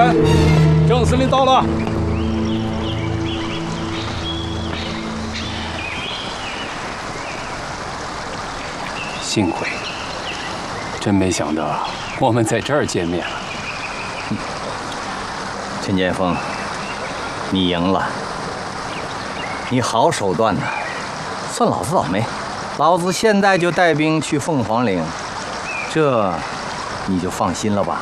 员，郑司令到了。 幸亏，真没想到我们在这儿见面了。 陈建锋，你赢了，你好手段呐！算老子倒霉，老子现在就带兵去凤凰岭，这你就放心了吧？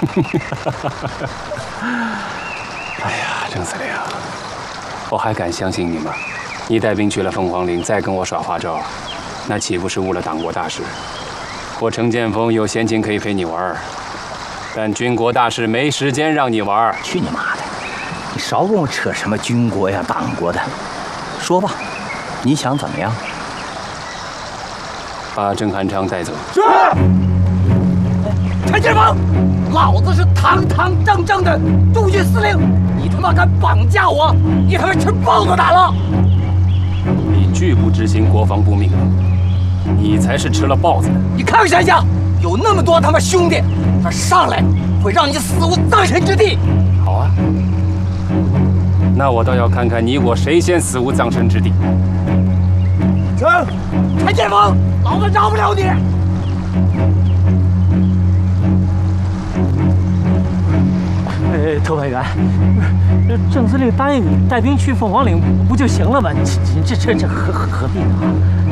哎呀，郑司令，我还敢相信你吗？你带兵去了凤凰岭，再跟我耍花招，那岂不是误了党国大事？我程建锋有闲情可以陪你玩，但军国大事没时间让你玩。 去你妈的！你少跟我扯什么军国呀、党国的，说吧，你想怎么样？ 把郑汉昌带走。 是。陈建锋，老子是堂堂正正的驻军司令，你他妈敢绑架我，你他妈吃豹子胆了！ 你拒不执行国防部命令，你才是吃了豹子的。 你看想想，有那么多他妈兄弟，他上来会让你死无葬身之地。 好啊，那我倒要看看你我谁先死无葬身之地。 陈建锋，老子饶不了你！ 特派员，郑司令答应你带兵去凤凰岭不就行了吗？这何必呢？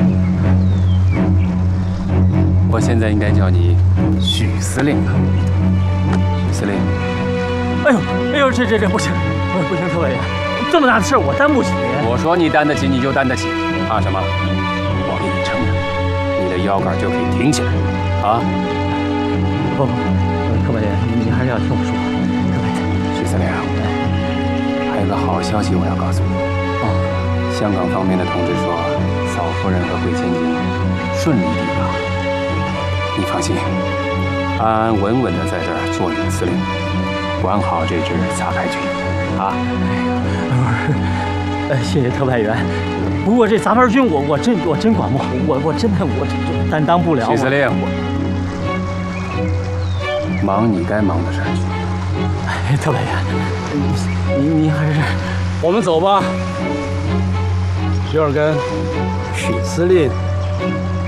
我现在应该叫你许司令了。许司令。 哎呦，这不行，不行，特派员，这么大的事我担不起。 我说你担得起你就担得起，怕什么？我给你撑着，你的腰杆就可以挺起来，啊！ 不，特派员，你还是要听我说。 许司令，还有个好消息我要告诉你。香港方面的通知说，嫂夫人和桂千金顺利抵港。你放心，安安稳稳的在这儿做你的司令，管好这支杂牌军，啊！ 谢谢特派员。不过这杂牌军我真管不好，我真担当不了。 许司令，忙你该忙的事儿去。 特派员，你还是我们走吧。徐尔根，许司令。